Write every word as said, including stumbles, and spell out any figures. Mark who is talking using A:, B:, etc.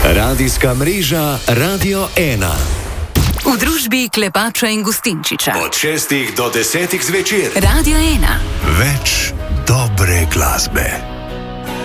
A: Radijska mreža Radio ena.
B: V družbi Klepača in Gustinčiča.
A: Od šestih do desetih zvečer.
B: Radio ena.
C: Več dobre glasbe.